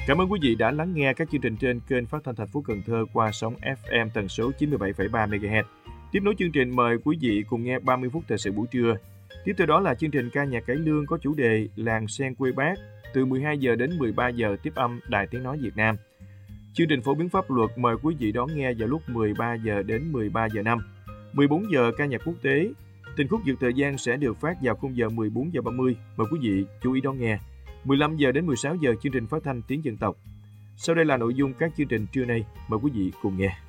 Cảm ơn quý vị đã lắng nghe các chương trình trên kênh phát thanh thành phố Cần Thơ qua sóng FM tần số 97,3 MHz. Tiếp nối chương trình, mời quý vị cùng nghe 30 phút thời sự buổi trưa. Tiếp theo đó là chương trình ca nhạc cải lương có chủ đề Làng sen quê Bác từ 12 giờ đến 13 giờ tiếp âm Đài Tiếng nói Việt Nam. Chương trình phổ biến pháp luật mời quý vị đón nghe vào lúc 13 giờ đến 13 giờ 5. 14 giờ ca nhạc quốc tế. Tình khúc vượt thời gian sẽ được phát vào khung giờ 14 giờ 30. Mời quý vị chú ý đón nghe. 15 giờ đến 16 giờ chương trình phát thanh tiếng dân tộc. Sau đây là nội dung các chương trình trưa nay, mời quý vị cùng nghe.